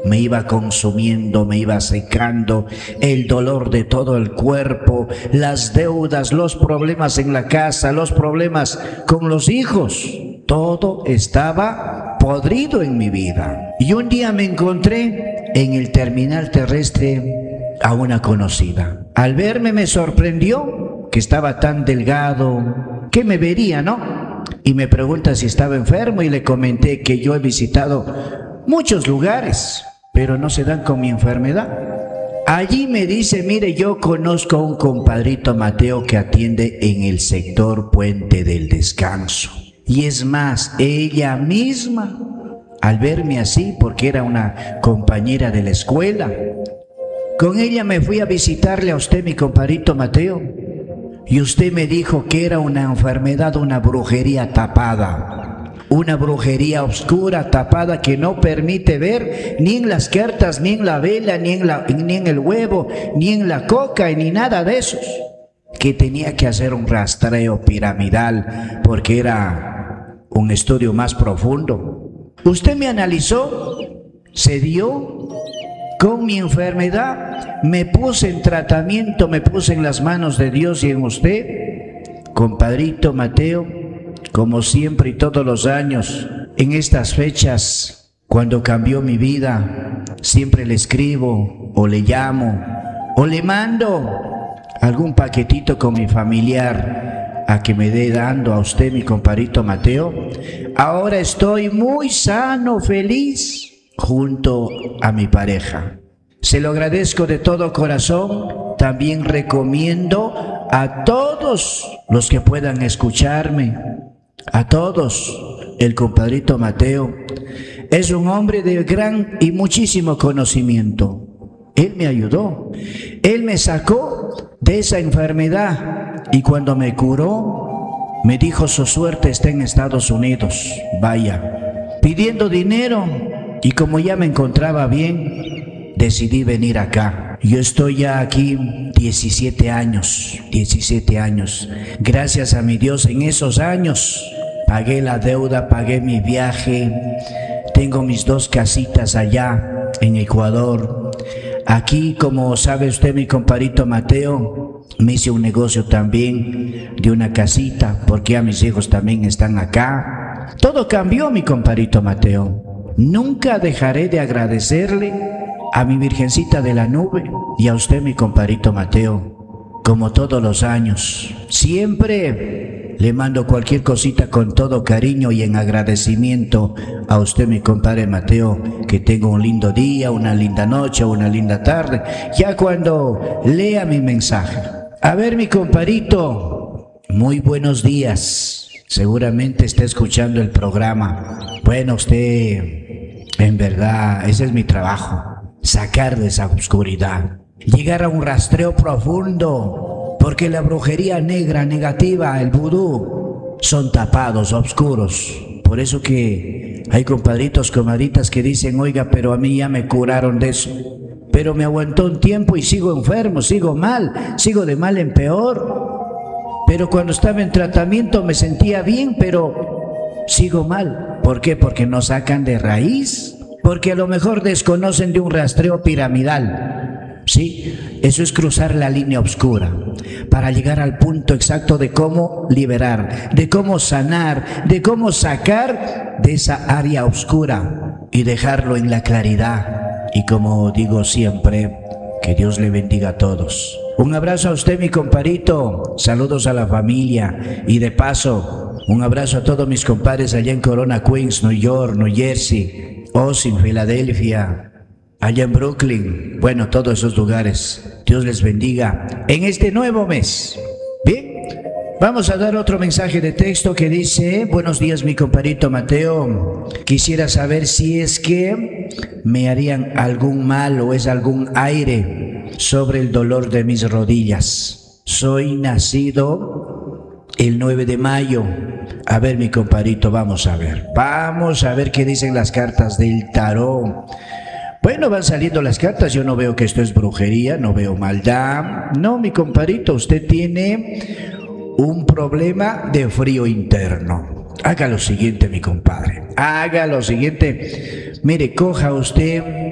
me iba consumiendo, me iba secando, el dolor de todo el cuerpo, las deudas, los problemas en la casa, los problemas con los hijos. Todo estaba podrido en mi vida. Y un día me encontré en el terminal terrestre a una conocida. Al verme me sorprendió que estaba tan delgado, que me vería, ¿no? Y me pregunta si estaba enfermo y le comenté que yo he visitado muchos lugares, pero no se dan con mi enfermedad. Allí me dice, mire, yo conozco a un compadrito Mateo que atiende en el sector Puente del Descanso. Y es más, ella misma, al verme así, porque era una compañera de la escuela, con ella me fui a visitarle a usted, mi compadrito Mateo, y usted me dijo que era una enfermedad, una brujería tapada, una brujería oscura, tapada, que no permite ver ni en las cartas, ni en la vela, ni en el huevo, ni en la coca, ni nada de eso. Que tenía que hacer un rastreo piramidal, porque era un estudio más profundo. Usted me analizó, se dio con mi enfermedad, me puse en tratamiento, me puse en las manos de Dios y en usted, compadrito Mateo, como siempre y todos los años, en estas fechas, cuando cambió mi vida, siempre le escribo, o le llamo, o le mando algún paquetito con mi familiar a que me dé dando a usted, mi compadrito Mateo. Ahora estoy muy sano, feliz, junto a mi pareja. Se lo agradezco de todo corazón. También recomiendo a todos los que puedan escucharme, a todos, el compadrito Mateo es un hombre de gran y muchísimo conocimiento. Él me ayudó, él me sacó de esa enfermedad, y cuando me curó, me dijo: su suerte está en Estados Unidos, vaya, pidiendo dinero. Y como ya me encontraba bien, decidí venir acá. Yo estoy ya aquí 17 años. Gracias a mi Dios, en esos años pagué la deuda, pagué mi viaje, tengo mis 2 casitas allá en Ecuador. Aquí, como sabe usted, mi compadrito Mateo, me hice un negocio también de una casita, porque ya mis hijos también están acá. Todo cambió, mi compadrito Mateo. Nunca dejaré de agradecerle a mi Virgencita de la Nube y a usted, mi compadrito Mateo, como todos los años. Siempre le mando cualquier cosita con todo cariño y en agradecimiento a usted, mi compadre Mateo. Que tenga un lindo día, una linda noche, una linda tarde, ya cuando lea mi mensaje. A ver, mi compadrito, muy buenos días. Seguramente está escuchando el programa. Bueno, usted, en verdad, ese es mi trabajo, sacar de esa oscuridad, llegar a un rastreo profundo, porque la brujería negra, negativa, el vudú, son tapados, oscuros. Por eso que hay compadritos, comadritas que dicen: oiga, pero a mí ya me curaron de eso, pero me aguantó un tiempo y sigo enfermo, sigo mal, sigo de mal en peor. Pero cuando estaba en tratamiento me sentía bien, pero sigo mal. ¿Por qué? Porque no sacan de raíz, porque a lo mejor desconocen de un rastreo piramidal. Sí, eso es cruzar la línea oscura para llegar al punto exacto de cómo liberar, de cómo sanar, de cómo sacar de esa área oscura y dejarlo en la claridad. Y como digo siempre, que Dios le bendiga a todos. Un abrazo a usted, mi compadrito. Saludos a la familia. Y de paso, un abrazo a todos mis compadres allá en Corona, Queens, New York, New Jersey, Austin, Filadelfia, allá en Brooklyn. Bueno, todos esos lugares. Dios les bendiga en este nuevo mes. Bien, vamos a dar otro mensaje de texto que dice: buenos días, mi compadrito Mateo. Quisiera saber si es que me harían algún mal o es algún aire sobre el dolor de mis rodillas. Soy nacido el 9 de mayo. A ver, mi compadrito, vamos a ver qué dicen las cartas del tarot. Bueno, van saliendo las cartas. Yo no veo que esto es brujería, no veo maldad. No, mi compadrito, usted tiene un problema de frío interno. Haga lo siguiente, mi compadre. Haga lo siguiente. Mire, coja usted